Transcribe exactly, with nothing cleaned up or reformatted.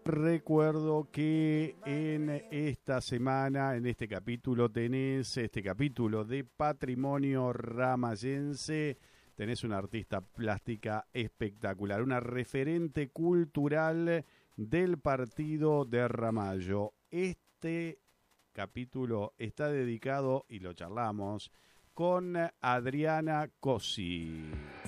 recuerdo que en esta semana, en este capítulo, tenés este capítulo de Patrimonio Ramayense. Tenés una artista plástica espectacular, una referente cultural del partido de Ramallo. Este capítulo está dedicado, y lo charlamos, con Adriana Cosi.